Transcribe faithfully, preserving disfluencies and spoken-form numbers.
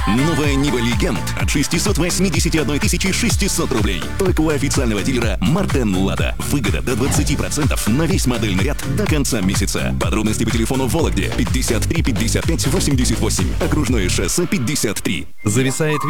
Новая Нива Легенд от шестисот восьмидесяти одной тысячи шестисот рублей. Только у официального дилера Мартен Лада. Выгода до двадцати процентов на весь модельный ряд до конца месяца. Подробности по телефону в Вологде пятьдесят три пятьдесят пять восемьдесят восемь. Окружное шоссе пятьдесят три. Зависает